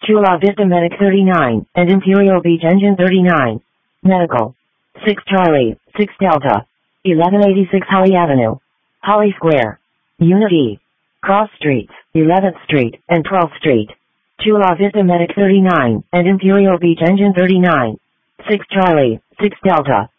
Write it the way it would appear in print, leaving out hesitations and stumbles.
Chula Vista Medic 39, and Imperial Beach Engine 39. Medical. 6 Charlie, 6 Delta. 1186 Holly Avenue. Holly Square. Unit E. Cross Streets, 11th Street, and 12th Street. Chula Vista Medic 39, and Imperial Beach Engine 39. 6 Charlie, 6 Delta.